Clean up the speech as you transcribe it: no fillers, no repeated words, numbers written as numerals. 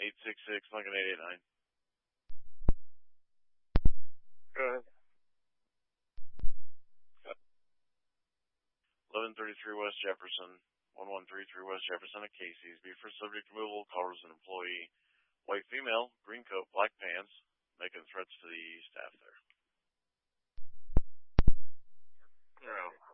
866 Lincoln 889. Go ahead. 1133 West Jefferson, 1133 West Jefferson at Casey's. Be for subject removal. Caller is an employee. White female, green coat, black pants, making threats to the staff there. No.